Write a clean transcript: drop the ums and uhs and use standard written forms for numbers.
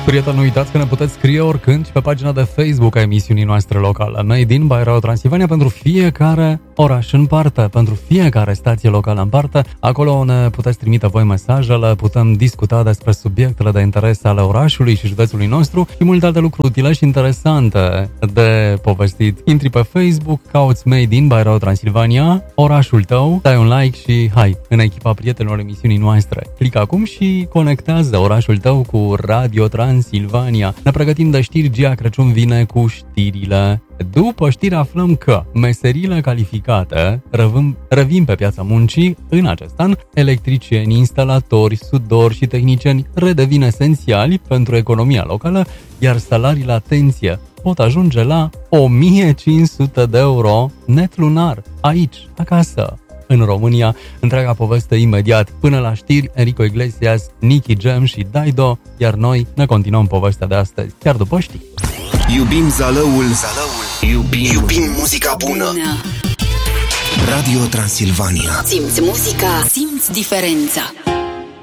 Prieteni, nu uitați că ne puteți scrie oricând și pe pagina de Facebook a emisiunii noastre locale Made in by Radio Transilvania pentru fiecare oraș în parte, pentru fiecare stație locală în parte. Acolo ne puteți trimite voi mesajele, putem discuta despre subiectele de interes ale orașului și județului nostru și multe alte lucruri utile și interesante de povestit. Intri pe Facebook, cauți Made in by Radio Transilvania, orașul tău, dai un like și hai în echipa prietenilor emisiunii noastre. Clică acum și conectează orașul tău cu Radio Transilvania. Ne pregătim de știri, Gia Crăciun vine cu știrile. După știri aflăm că meserile calificate revin pe piața muncii în acest an. Electricieni, instalatori, sudori și tehnicieni redevin esențiali pentru economia locală, iar salariile, atenție, pot ajunge la 1500 de euro net lunar, aici, acasă, în România. Întreaga poveste imediat. Până la știri, Enrico Iglesias, Nicky Jam și Daido, iar noi ne continuăm povestea de astăzi, chiar după știri. Iubim Zalăul. Iubim muzica bună. Radio Transilvania. Simți muzica, simți diferența.